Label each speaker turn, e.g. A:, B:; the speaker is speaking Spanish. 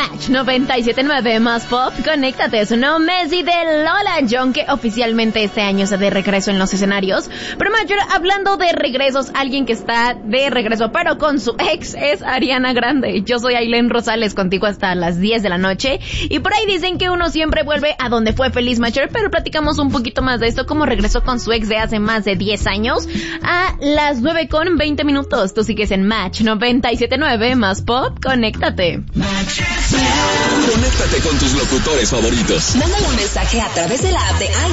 A: Match 97.9 más pop, conéctate, es un Messi de Lola John, que oficialmente este año está de regreso en los escenarios. Pero Mayor, hablando de regresos, alguien que está de regreso, pero con su ex, es Ariana Grande. Yo soy Ailén Rosales, contigo hasta las 10 de la noche. Y por ahí dicen que uno siempre vuelve a donde fue feliz, Mayor, pero platicamos un poquito más de esto, cómo regresó con su ex de hace más de 10 años, a las 9:20. Tú sigues en Match 97.9 más pop, conéctate.
B: Conéctate con tus locutores favoritos.
C: Mándale un mensaje a través de la app de